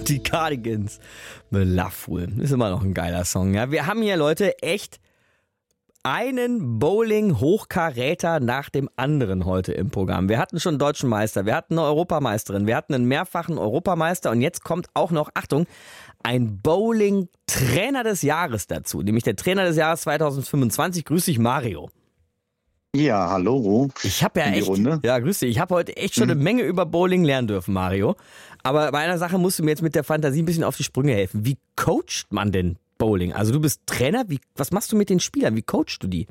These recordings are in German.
Die Cardigans mit Loveful. Ist immer noch ein geiler Song. Ja, wir haben hier, Leute, echt einen Bowling-Hochkaräter nach dem anderen heute im Programm. Wir hatten schon einen deutschen Meister, wir hatten eine Europameisterin, wir hatten einen mehrfachen Europameister und jetzt kommt auch noch, Achtung, ein Bowling-Trainer des Jahres dazu, nämlich der Trainer des Jahres 2025. Grüß dich, Mario. Ja, hallo. Ich habe ja echt, ja, grüß dich. Ich habe heute echt schon eine Menge über Bowling lernen dürfen, Mario. Aber bei einer Sache musst du mir jetzt mit der Fantasie ein bisschen auf die Sprünge helfen. Wie coacht man denn Bowling? Also du bist Trainer, was machst du mit den Spielern? Wie coachst du die?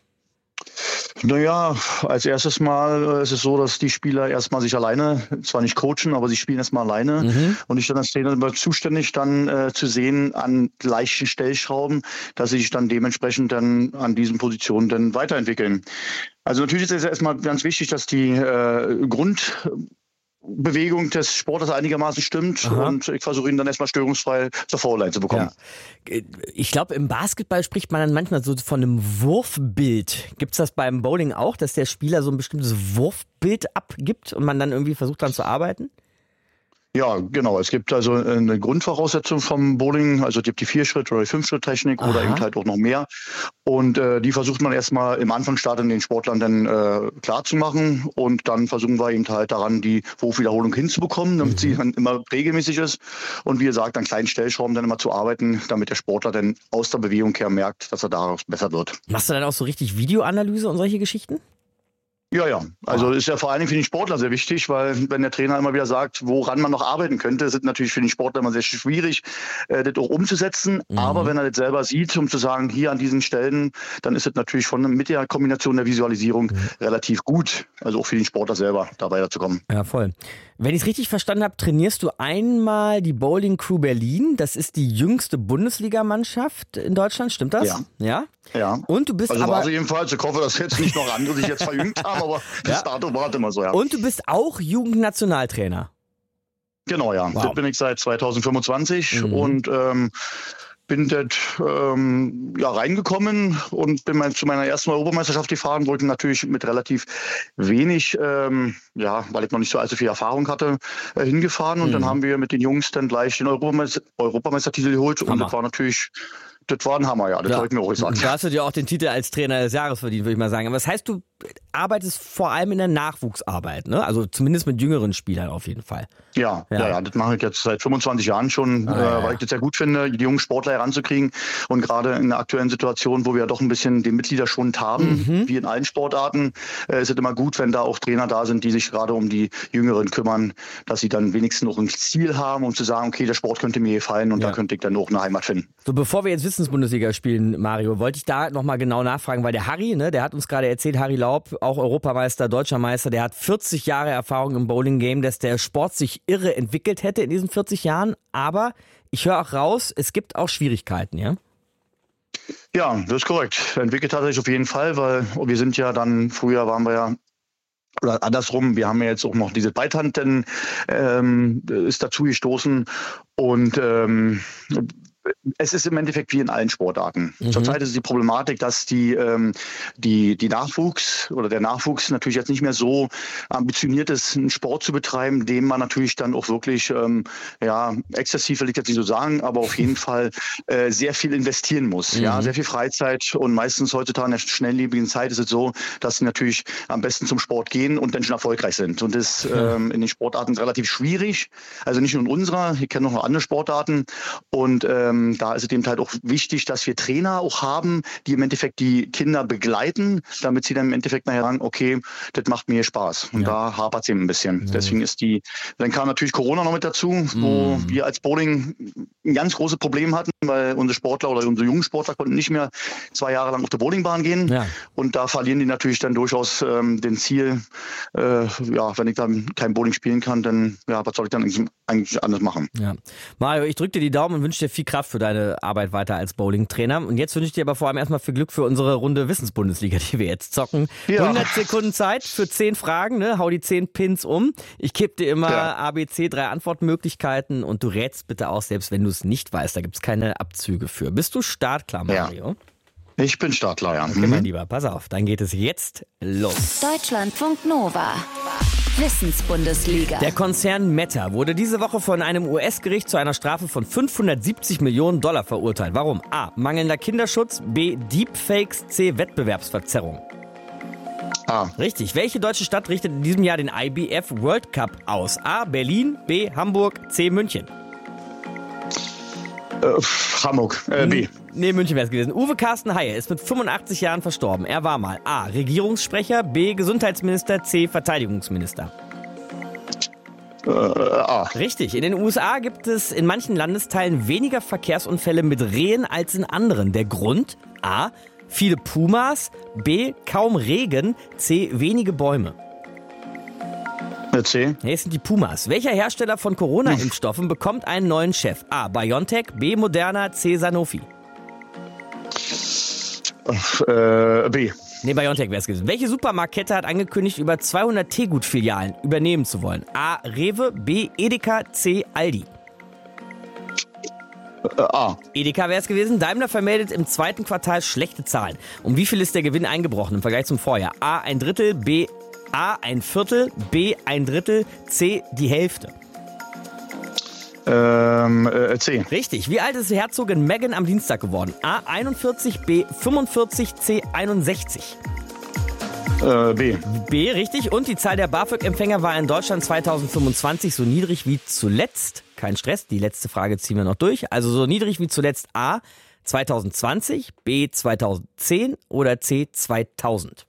Naja, als erstes Mal ist es so, dass die Spieler erstmal sich alleine, zwar nicht coachen, aber sie spielen erstmal alleine. Und ich dann als Trainer bin zuständig, dann zu sehen an leichten Stellschrauben, dass sie sich dann dementsprechend dann an diesen Positionen dann weiterentwickeln. Also natürlich ist es erstmal ganz wichtig, dass die Grundbewegung des Sporters einigermaßen stimmt. Aha. Und ich versuche ihn dann erstmal störungsfrei zur Foulline zu bekommen. Ja. Ich glaube, im Basketball spricht man dann manchmal so von einem Wurfbild. Gibt es das beim Bowling auch, dass der Spieler so ein bestimmtes Wurfbild abgibt und man dann irgendwie versucht dann zu arbeiten? Ja, genau. Es gibt also eine Grundvoraussetzung vom Bowling, also es gibt die 4-Schritt- oder die 5-Schritt-Technik oder eben halt auch noch mehr. Und die versucht man erstmal im Anfangsstadium den Sportlern dann klar zu machen. Und dann versuchen wir eben halt daran, die Wurfwiederholung hinzubekommen, damit sie dann immer regelmäßig ist. Und wie gesagt, an kleinen Stellschrauben dann immer zu arbeiten, damit der Sportler dann aus der Bewegung her merkt, dass er daraus besser wird. Machst du dann auch so richtig Videoanalyse und solche Geschichten? Ja. Also ist ja vor allen Dingen für den Sportler sehr wichtig, weil wenn der Trainer immer wieder sagt, woran man noch arbeiten könnte, ist es natürlich für den Sportler immer sehr schwierig, das auch umzusetzen. Aber wenn er das selber sieht, um zu sagen, hier an diesen Stellen, dann ist es natürlich mit der Kombination der Visualisierung relativ gut. Also auch für den Sportler selber, da weiterzukommen. Ja, voll. Wenn ich es richtig verstanden habe, trainierst du einmal die Bowling Crew Berlin. Das ist die jüngste Bundesligamannschaft in Deutschland, stimmt das? Ja. Und du bist also aber... war sie jedenfalls, ich hoffe, dass jetzt nicht noch andere sich jetzt verjüngt haben, aber das Datum war immer so, ja. Und du bist auch Jugendnationaltrainer. Genau, ja. Wow. Das bin ich seit 2025 und bin dort reingekommen und bin zu meiner ersten Europameisterschaft gefahren, wollte natürlich mit relativ wenig, weil ich noch nicht so allzu viel Erfahrung hatte, hingefahren und dann haben wir mit den Jungs dann gleich den Europameistertitel geholt. Hammer. Und das war natürlich... Das war ein Hammer, ja. Das habe ich mir auch gesagt. Da hast du dir auch den Titel als Trainer des Jahres verdient, würde ich mal sagen. Aber das heißt, du arbeitest vor allem in der Nachwuchsarbeit, ne? Also zumindest mit jüngeren Spielern auf jeden Fall. Ja. Das mache ich jetzt seit 25 Jahren schon, weil ich das sehr gut finde, die jungen Sportler heranzukriegen. Und gerade in der aktuellen Situation, wo wir ja doch ein bisschen den Mitgliederschwund haben, wie in allen Sportarten, ist es immer gut, wenn da auch Trainer da sind, die sich gerade um die Jüngeren kümmern, dass sie dann wenigstens noch ein Ziel haben, um zu sagen, okay, der Sport könnte mir gefallen und da könnte ich dann auch eine Heimat finden. So, bevor wir jetzt Wissensbundesliga spielen, Mario, wollte ich da nochmal genau nachfragen, weil der Harry, der hat uns gerade erzählt, Harry Laub, auch Europameister, Deutscher Meister, der hat 40 Jahre Erfahrung im Bowling-Game, dass der Sport sich irre entwickelt hätte in diesen 40 Jahren, aber ich höre auch raus, es gibt auch Schwierigkeiten, ja? Ja, das ist korrekt. Entwickelt hat sich auf jeden Fall, weil wir sind ja dann, früher waren wir ja, oder andersrum, wir haben ja jetzt auch noch diese Beithand, ist dazu gestoßen und es ist im Endeffekt wie in allen Sportarten. Zurzeit ist die Problematik, dass der Nachwuchs natürlich jetzt nicht mehr so ambitioniert ist, einen Sport zu betreiben, dem man natürlich dann auch wirklich, exzessiv will ich jetzt nicht so sagen, aber auf jeden Fall sehr viel investieren muss. Ja, sehr viel Freizeit und meistens heutzutage in der schnelllebigen Zeit ist es so, dass sie natürlich am besten zum Sport gehen und dann schon erfolgreich sind. Und das in den Sportarten relativ schwierig. Also nicht nur in unserer, ich kenne noch andere Sportarten und da ist es eben halt auch wichtig, dass wir Trainer auch haben, die im Endeffekt die Kinder begleiten, damit sie dann im Endeffekt nachher sagen, okay, das macht mir Spaß. Und da hapert es eben ein bisschen. Deswegen dann kam natürlich Corona noch mit dazu, wo wir als Bowling ein ganz großes Problem hatten, weil unsere Sportler oder unsere jungen Sportler konnten nicht mehr 2 Jahre lang auf der Bowlingbahn gehen. Ja. Und da verlieren die natürlich dann durchaus den Ziel, wenn ich dann kein Bowling spielen kann, dann was soll ich dann eigentlich anders machen? Ja. Mario, ich drücke dir die Daumen und wünsche dir viel Kraft für deine Arbeit weiter als Bowling-Trainer. Und jetzt wünsche ich dir aber vor allem erstmal viel Glück für unsere Runde Wissensbundesliga, die wir jetzt zocken. 100 Sekunden Zeit für 10 Fragen, ne? Hau die 10 Pins um. Ich gebe dir immer ABC 3 Antwortmöglichkeiten und du rätst bitte auch, selbst wenn du es nicht weißt. Da gibt es keine Abzüge für. Bist du startklar, Mario? Ja. Ich bin startklar, ja. Okay, mein Lieber, pass auf. Dann geht es jetzt los. Deutschlandfunk Nova. Wissensbundesliga. Der Konzern Meta wurde diese Woche von einem US-Gericht zu einer Strafe von $570 Millionen verurteilt. Warum? A. Mangelnder Kinderschutz. B. Deepfakes. C. Wettbewerbsverzerrung. A. Richtig. Welche deutsche Stadt richtet in diesem Jahr den IBF World Cup aus? A. Berlin. B. Hamburg. C. München. Hamburg. B. Nee, München wäre es gewesen. Uwe Carsten Heyer ist mit 85 Jahren verstorben. Er war mal A. Regierungssprecher. B. Gesundheitsminister. C. Verteidigungsminister. A. Richtig. In den USA gibt es in manchen Landesteilen weniger Verkehrsunfälle mit Rehen als in anderen. Der Grund? A. Viele Pumas. B. Kaum Regen. C. Wenige Bäume. C. Hier sind die Pumas. Welcher Hersteller von Corona-Impfstoffen bekommt einen neuen Chef? A. BioNTech. B. Moderna. C. Sanofi. B. Nee, BioNTech wäre es gewesen. Welche Supermarktkette hat angekündigt, über 200 Teegut-Filialen übernehmen zu wollen? A. Rewe. B. Edeka. C. Aldi. A. Edeka wäre es gewesen. Daimler vermeldet im zweiten Quartal schlechte Zahlen. Um wie viel ist der Gewinn eingebrochen im Vergleich zum Vorjahr? A. Ein Drittel. B. A. Ein Viertel. B. Ein Drittel. C. Die Hälfte. C. Richtig. Wie alt ist Herzogin Meghan am Dienstag geworden? A. 41. B. 45. C. 61. B. B. Richtig. Und die Zahl der BAföG-Empfänger war in Deutschland 2025 so niedrig wie zuletzt. Kein Stress, die letzte Frage ziehen wir noch durch. Also so niedrig wie zuletzt A. 2020, B. 2010 oder C. 2000.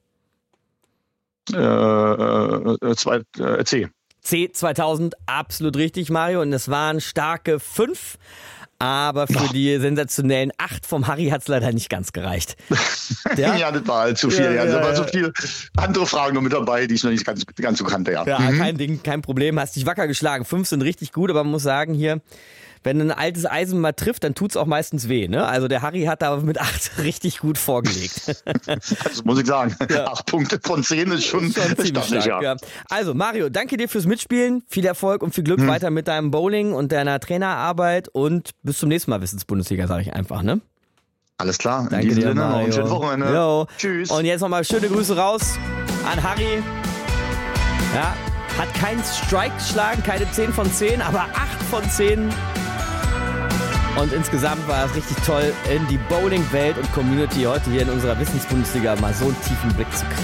C. C. 2000, absolut richtig, Mario. Und es waren starke 5. Aber für die sensationellen 8 vom Harry hat es leider nicht ganz gereicht. Ja, das war halt zu viel. Da waren so viele andere Fragen noch mit dabei, die ich noch nicht ganz so kannte. Ja, kein Ding, kein Problem. Hast dich wacker geschlagen. 5 sind richtig gut, aber man muss sagen hier, wenn ein altes Eisen mal trifft, dann tut's auch meistens weh. Ne? Also der Harry hat da mit 8 richtig gut vorgelegt. Das muss ich sagen. 8 Punkte von 10 ist schon ziemlich stark. Ja. Also Mario, danke dir fürs Mitspielen. Viel Erfolg und viel Glück weiter mit deinem Bowling und deiner Trainerarbeit. Und bis zum nächsten Mal, Wissensbundesliga, sage ich einfach. Ne? Alles klar. Danke dir, Mario. Noch ein schönes Wochenende. Jo. Tschüss. Und jetzt nochmal schöne Grüße raus an Harry. Ja, hat keinen Strike geschlagen, keine 10 von 10, aber 8 von 10. Und insgesamt war es richtig toll, in die Bowling-Welt und Community heute hier in unserer Wissensbundesliga mal so einen tiefen Blick zu kriegen.